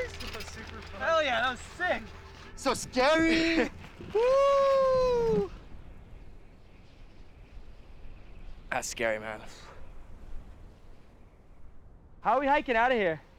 That was super fun. Hell yeah, that was sick. So scary. Woo! That's scary, man. How are we hiking out of here?